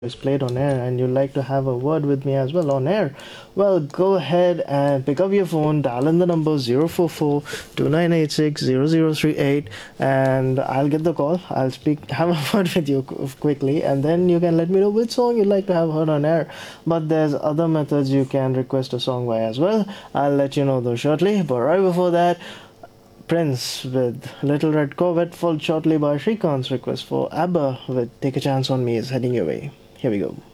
is played on air and you'd like to have a word with me as well on air, well, go ahead and pick up your phone, dial in the number 044 and I'll get the call. I'll have a word with you quickly, and then you can let me know which song you'd like to have heard on air. But there's other methods you can request a song by as well. I'll let you know those shortly. But right before that, Prince with Little Red Corvette, followed shortly by Shrikant's request for ABBA with Take a Chance on Me is heading your way. Here we go.